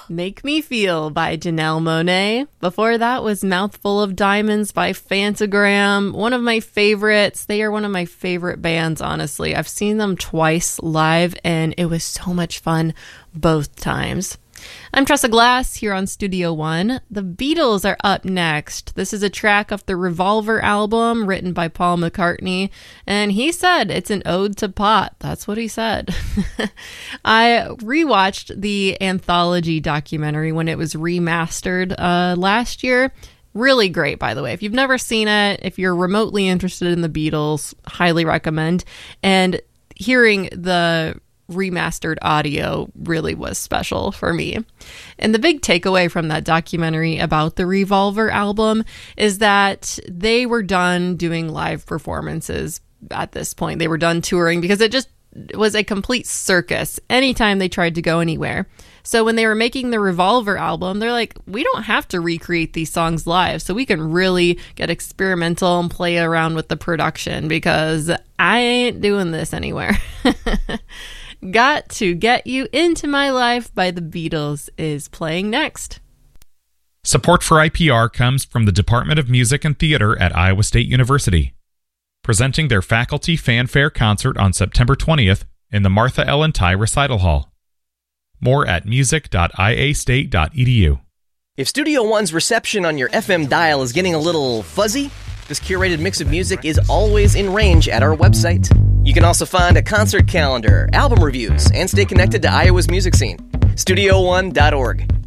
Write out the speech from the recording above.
Make Me Feel by Janelle Monáe. Before that was Mouthful of Diamonds by Phantogram. One of my favorites. They are one of my favorite bands, honestly. I've seen them twice live, and it was so much fun both times. I'm Tressa Glass here on Studio One. The Beatles are up next. This is a track off the Revolver album written by Paul McCartney, and he said it's an ode to pot. That's what he said. I rewatched the anthology documentary when it was remastered last year. Really great, by the way. If you've never seen it, if you're remotely interested in the Beatles, highly recommend. And hearing the remastered audio really was special for me. And the big takeaway from that documentary about the Revolver album is that they were done doing live performances at this point. They were done touring because it just was a complete circus anytime they tried to go anywhere. So when they were making the Revolver album, they're like, we don't have to recreate these songs live, so we can really get experimental and play around with the production because I ain't doing this anywhere. Got to Get You Into My Life by the Beatles is playing next. Support for IPR comes from the Department of Music and Theater at Iowa State University, presenting their Faculty Fanfare Concert on September 20th in the Martha Ellen Ty Recital Hall. More at music.iastate.edu. If Studio One's reception on your FM dial is getting a little fuzzy, this curated mix of music is always in range at our website. You can also find a concert calendar, album reviews, and stay connected to Iowa's music scene. StudioOne.org.